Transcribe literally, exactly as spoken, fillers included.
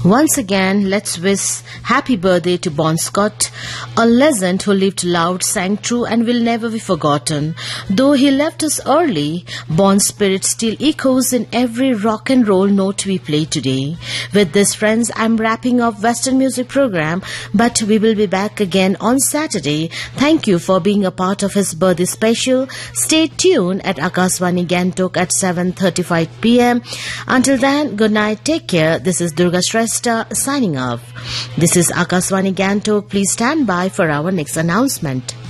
Once again, let's wish happy birthday to Bon Scott, a legend who lived loud, sang true and will never be forgotten. Though he left us early, Bon's spirit still echoes in every rock and roll note we play today. With this, friends, I'm wrapping up Western Music program, but we will be back again on Saturday. Thank you for being a part of his birthday special. Stay tuned at Akashvani Gantok at seven thirty-five p m Until then, good night, take care. This is Durga Shrestha signing off. This is Akashvani Gantok. Please stand by for our next announcement.